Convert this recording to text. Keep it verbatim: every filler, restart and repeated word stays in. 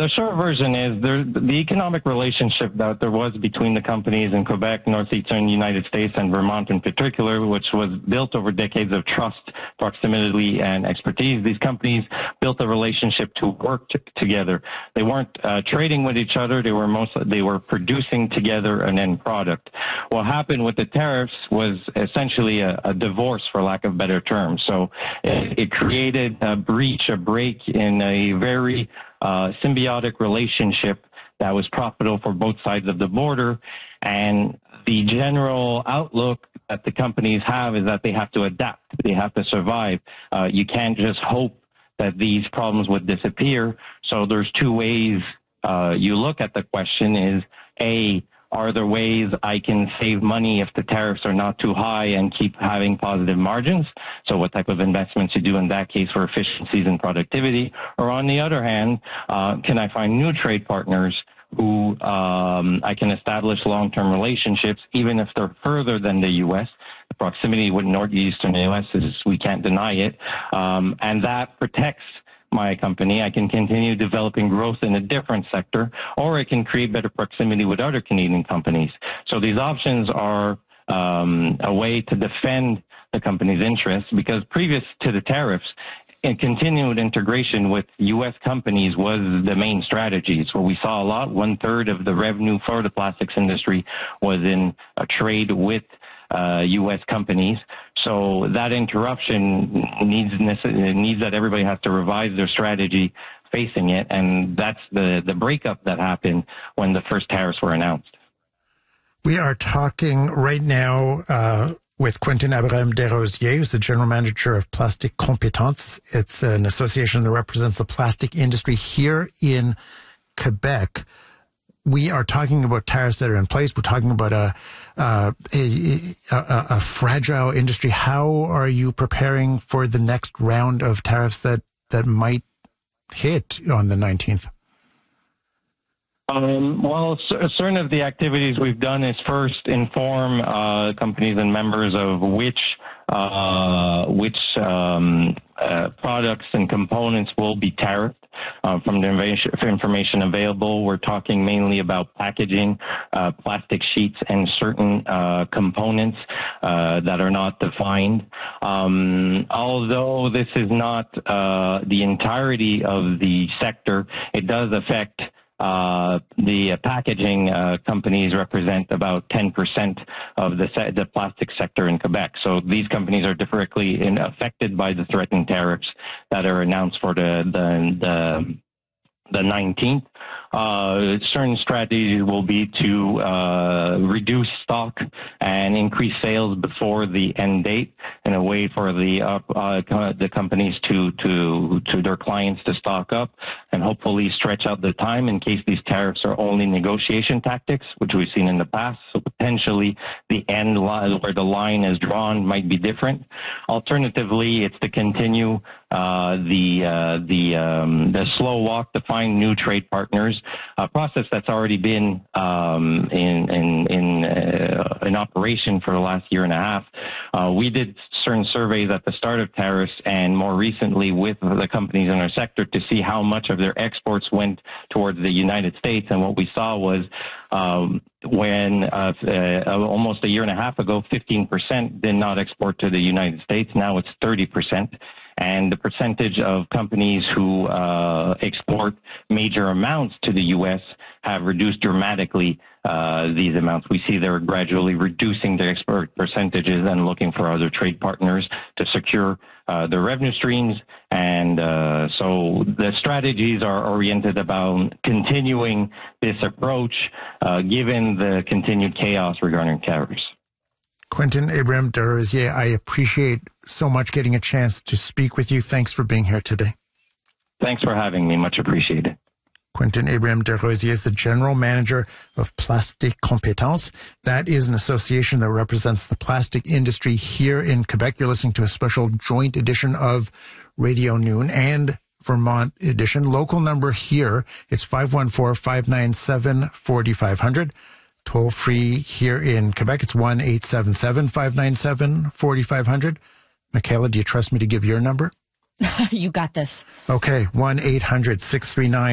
the short version is there, the economic relationship that there was between the companies in Quebec, northeastern United States, and Vermont in particular, which was built over decades of trust, proximity, and expertise. These companies built a relationship to work t- together. They weren't uh, trading with each other. They were most, they were producing together an end product. What happened with the tariffs was essentially a, a divorce, for lack of better terms. So it, it created a breach, a break in a very uh, symbiotic relationship that was profitable for both sides of the border. And the general outlook that the companies have is that they have to adapt. They have to survive. Uh, you can't just hope that these problems would disappear. So there's two ways uh, you look at the question is, A, are there ways I can save money if the tariffs are not too high and keep having positive margins? So what type of investments you do in that case for efficiencies and productivity? Or on the other hand, uh, can I find new trade partners who um, I can establish long-term relationships, even if they're further than the U S? The proximity with northeastern U S is, we can't deny it. Um, and that protects my company. I can continue developing growth in a different sector, or I can create better proximity with other Canadian companies. So these options are um, a way to defend the company's interests, because previous to the tariffs, and continued integration with U S companies was the main strategy. So we saw a lot. One third of the revenue for the plastics industry was in a trade with uh, U S companies. So that interruption needs needs that everybody has to revise their strategy facing it, and that's the, the breakup that happened when the first tariffs were announced. We are talking right now uh, with Quentin Abraham Desrosiers, who's the general manager of Plastic Compétences. It's an association that represents the plastic industry here in Quebec. We are talking about tariffs that are in place. We're talking about a, uh, a, a, a fragile industry. How are you preparing for the next round of tariffs that, that might hit on the nineteenth? Um, well, certain of the activities we've done is first inform uh, companies and members of which uh, which um, uh, products and components will be tariffed. Uh, from the information available, we're talking mainly about packaging, uh, plastic sheets, and certain uh, components uh, that are not defined. Um, although this is not uh, the entirety of the sector, it does affect Uh, the uh, packaging uh, companies represent about ten percent of the se- the plastic sector in Quebec. So these companies are directly in, affected by the threatened tariffs that are announced for the the the, the nineteenth. Uh, certain strategies will be to uh, reduce stock and increase sales before the end date, in a way for the uh, uh, the companies to to to their clients to stock up and hopefully stretch out the time in case these tariffs are only negotiation tactics, which we've seen in the past. So potentially the end line where the line is drawn might be different. Alternatively, it's to continue uh, the uh, the um, the slow walk to find new trade partners. A process that's already been um, in in in, uh, in operation for the last year and a half. Uh, we did certain surveys at the start of tariffs and more recently with the companies in our sector to see how much of their exports went towards the United States. And what we saw was um, when uh, uh, almost a year and a half ago, fifteen percent did not export to the United States. Now it's thirty percent. And the percentage of companies who uh, export major amounts to the U S have reduced dramatically uh, these amounts. We see they're gradually reducing their export percentages and looking for other trade partners to secure uh, their revenue streams. And uh, so the strategies are oriented about continuing this approach uh, given the continued chaos regarding tariffs. Quentin Abraham Desrosiers, I appreciate so much getting a chance to speak with you. Thanks for being here today. Thanks for having me. Much appreciated. Quentin Abraham Desrosiers is the general manager of Plastic Compétences. That is an association that represents the plastic industry here in Quebec. You're listening to a special joint edition of Radio Noon and Vermont edition. Local number here, it's five one four, five nine seven, four five zero zero. Toll free here in Quebec, it's one eight seven seven, five nine seven, four five zero zero. Michaela, do you trust me to give your number? You got this. Okay, one eight hundred, six three nine